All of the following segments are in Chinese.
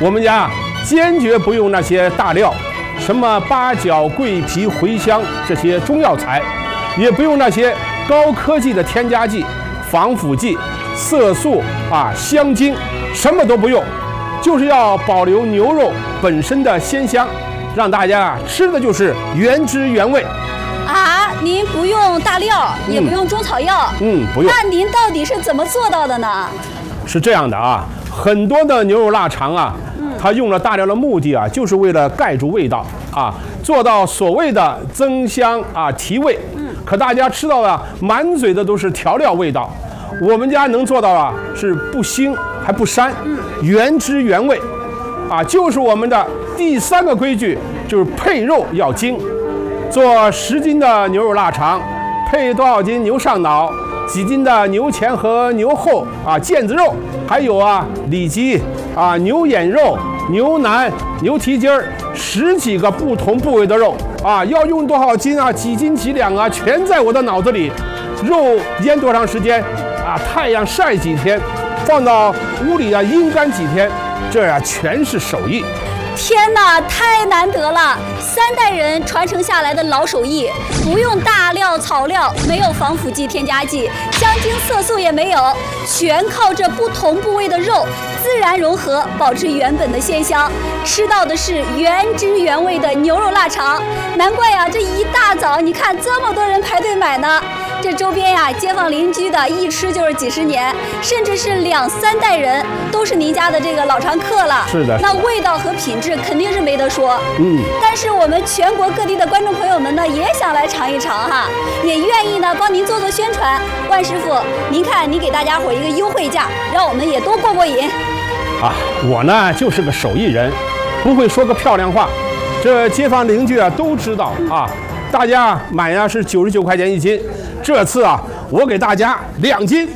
我们家坚决不用那些大料，什么八角、桂皮、茴香这些中药材，也不用那些高科技的添加剂、防腐剂、色素香精，什么都不用，就是要保留牛肉本身的鲜香，让大家吃的就是原汁原味。 啊，您不用大料，也不用中草药， 不用。 那您到底是怎么做到的呢？ 是这样的啊，很多的牛肉腊肠啊，它用了大料的目的啊，就是为了盖住味道啊，做到所谓的增香提味。可大家吃到的满嘴的都是调料味道，我们家能做到是不腥还不膻，原汁原味就是我们的第3个规矩，就是配肉要精。做10斤的牛肉腊肠，配多少斤牛上脑，几斤的牛前和牛后腱子肉，还有里脊牛眼肉、牛腩、牛蹄筋儿，10几个不同部位的肉要用多少斤几斤几两全在我的脑子里。肉腌多长时间太阳晒几天，放到屋里阴干几天，这全是手艺。 天哪，太难得了！3代人传承下来的老手艺，不用大料草料，没有防腐剂添加剂，香精色素也没有，全靠这不同部位的肉自然融合，保持原本的鲜香，吃到的是原汁原味的牛肉腊肠。难怪这一大早你看这么多人排队买呢。这周边街坊邻居的一吃就是几10年，甚至是2、3代人都是您家的这个老常客了。 是的， 那味道和品质肯定是没得说。但是我们全国各地的观众朋友们呢，也想来尝一尝也愿意呢帮您做宣传。万师傅，您看您给大家伙一个优惠价，让我们也都过过瘾。 我呢就是个手艺人，不会说个漂亮话，这街坊邻居都知道大家买是99块钱1斤，这次我给大家2斤。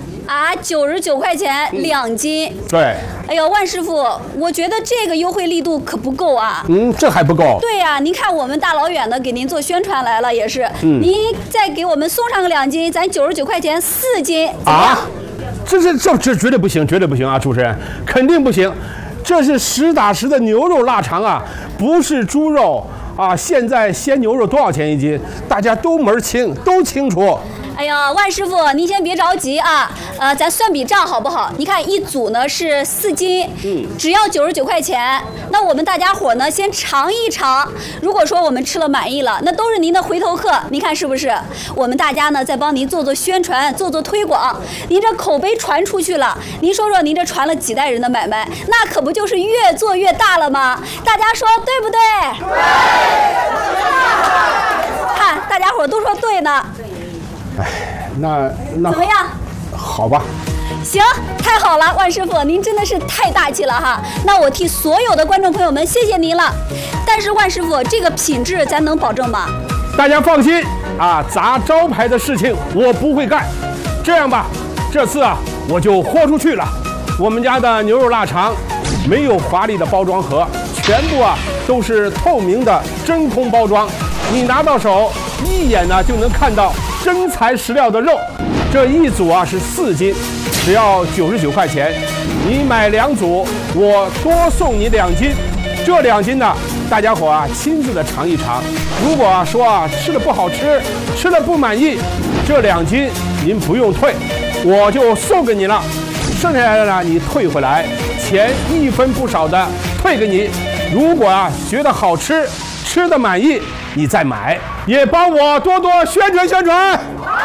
99块钱2斤。 对。 哎呦，万师傅，我觉得这个优惠力度可不够这还不够。 对呀，您看我们大老远的给您做宣传来了，也是。您再给我们送上个2斤，咱99块钱4斤。 这绝对不行，绝对不行主持人，肯定不行。这是实打实的牛肉腊肠不是猪肉现在鲜牛肉多少钱1斤？大家都门清，都清楚。 哎呀，万师傅，您先别着急咱算笔账好不好？你看一组呢是4斤，只要99块钱。那我们大家伙呢先尝一尝，如果说我们吃了满意了，那都是您的回头客，您看是不是？我们大家呢再帮您做宣传，做推广，您这口碑传出去了，您说说您这传了几代人的买卖，那可不就是越做越大了吗？大家说对不对？对。看大家伙都说对呢。 那怎么样？ 好吧。 行，太好了，万师傅，您真的是太大气了那我替所有的观众朋友们谢谢您了。但是万师傅，这个品质咱能保证吗？ 大家放心砸招牌的事情我不会干。这样吧，这次我就豁出去了。我们家的牛肉腊肠没有华丽的包装盒，全部都是透明的真空包装，你拿到手一眼就能看到真材实料的肉。这一组是4斤，只要99块钱。你买2组，我多送你2斤。这2斤呢，大家伙亲自的尝一尝。如果说吃的不好吃，吃的不满意，这2斤您不用退，我就送给你了。剩下来的呢，你退回来，钱1分不少的退给你。如果觉得好吃，吃的满意，你再买，也帮我多多宣传宣传。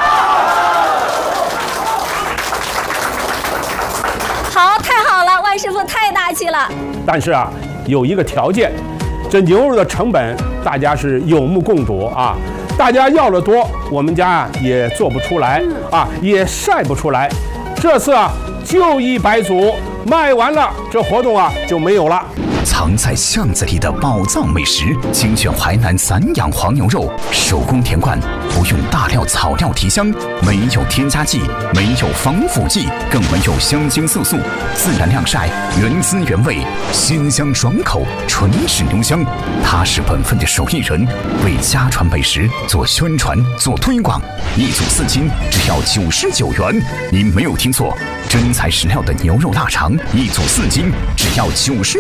好，太好了，万师傅太大气了。 但是有一个条件，这牛肉的成本大家是有目共睹大家要的多，我们家也做不出来也晒不出来。这次就100组，卖完了这活动就没有了。 藏在巷子里的宝藏美食，精选淮南散养黄牛肉，手工田灌，不用大料草料提香，没有添加剂，没有防腐剂，更没有香精色素，自然晾晒，原汁原味，鲜香爽口，纯是牛香。他是本分的手艺人，为家传美食做宣传做推广。1组4斤，只要99元。您没有听错，真材实料的牛肉腊肠，1组4斤，只要99元。